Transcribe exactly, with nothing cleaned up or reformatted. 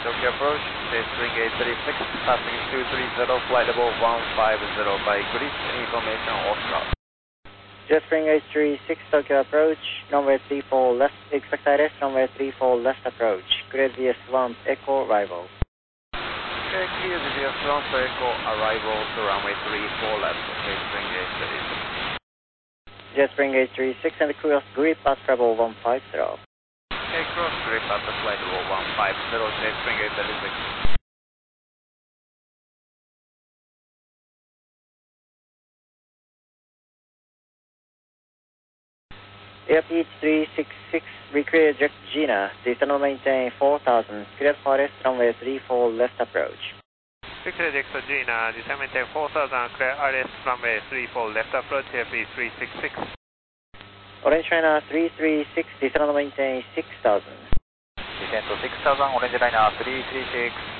Tokyo approach, Jetstream eight three six, passing two three zero, flight level one five zero by grid, information Oscar. Jetstream eight three six, Tokyo approach, runway three four left, expect I R S, runway three four left approach, clear V S one, echo, arrival. Okay, clear V S one, echo, arrival to runway three four left, Jetstream eight three six. Jetstream eight three six and cross grid path travel one five zero. Okay, cross grid path flight level one five zero, Jetstream eight three six. Airpeach three six six, recreate Jack Gina, descend and maintain four thousand, clear forest, runway three four left approach. Recreate Jack Gina, descend and maintain four thousand, clear R S, runway three four left approach, Airpeach three six six. Orange China three three six, descend and maintain six thousand. Descend to six thousand, Orange Liner three three six.